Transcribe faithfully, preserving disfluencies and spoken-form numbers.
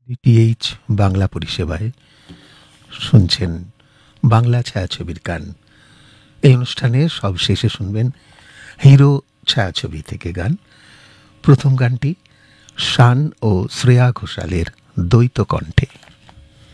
DTH Bangla পরিষেবায় শুনছেন বাংলা ছায়াছবির গান। এই অনুষ্ঠানে সব শেষে শুনবেন হিরো ছায়াছবি থেকে গান। প্রথম গানটি শান ও শ্রেয়া ঘোষালের দ্বৈত কণ্ঠে।